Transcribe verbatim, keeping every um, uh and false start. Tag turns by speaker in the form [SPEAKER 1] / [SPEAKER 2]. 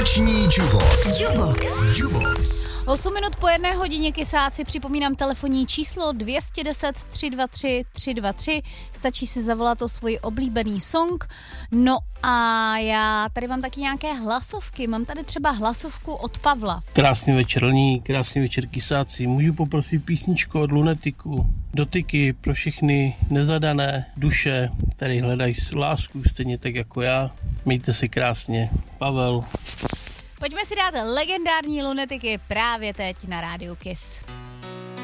[SPEAKER 1] Noční Jubox. Jubox. Jubox.
[SPEAKER 2] osm minut po jedné hodině, kysáci, připomínám telefonní číslo dvě deset tři dva tři tři dva tři, stačí si zavolat o svůj oblíbený song. No a já tady mám taky nějaké hlasovky, mám tady třeba hlasovku od Pavla.
[SPEAKER 3] Krásný večer, Lní, krásný večer, kysáci, můžu poprosit písničku od Lunetiku, dotyky pro všechny nezadané duše, které hledají lásku stejně tak jako já. Mějte se krásně, Pavel.
[SPEAKER 2] Pojďme si dát legendární Lunetiky právě teď na Rádiu Kiss.